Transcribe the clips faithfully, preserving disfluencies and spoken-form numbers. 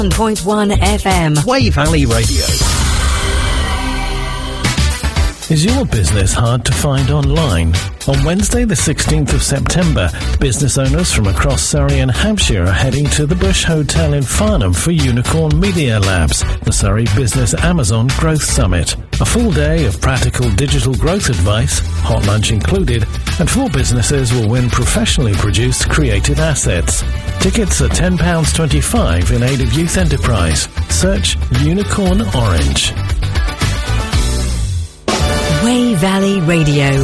one point one F M. Wey Valley Radio. Is your business hard to find online? On Wednesday the sixteenth of September, business owners from across Surrey and Hampshire are heading to the Bush Hotel in Farnham for Unicorn Media Labs, the Surrey Business Amazon Growth Summit. A full day of practical digital growth advice, hot lunch included, and four businesses will win professionally produced creative assets. Tickets are ten pounds twenty-five in aid of youth enterprise. Search Unicorn Orange. Wey Valley Radio.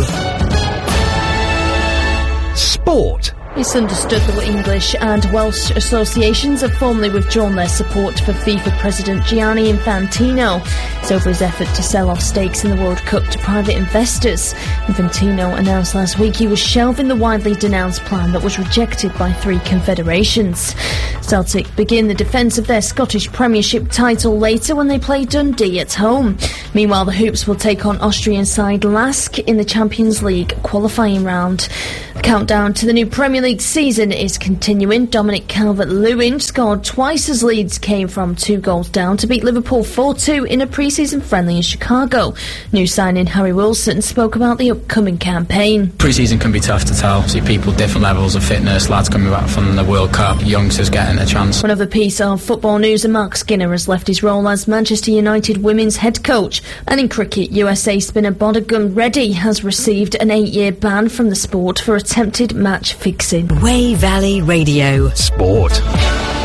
Sport. It's understood that English and Welsh associations have formally withdrawn their support for FIFA President Gianni Infantino. It's over his effort to sell off stakes in the World Cup to private investors. Infantino announced last week he was shelving the widely denounced plan that was rejected by three confederations. Celtic begin the defence of their Scottish Premiership title later when they play Dundee at home. Meanwhile, the Hoops will take on Austrian side Lask in the Champions League qualifying round. The countdown to the new Premier League season is continuing. Dominic Calvert-Lewin scored twice as Leeds came from two goals down to beat Liverpool four two in a pre-season friendly in Chicago. New signing Harry Wilson spoke about the upcoming campaign. Pre-season can be tough to tell. See people different levels of fitness, lads coming back from the World Cup, youngsters getting a chance. One other piece of football news, and Mark Skinner has left his role as Manchester United women's head coach. And in cricket, U S A spinner Bodigan Reddy has received an eight-year ban from the sport for attempted match fixing. Wey Valley Radio. Sport.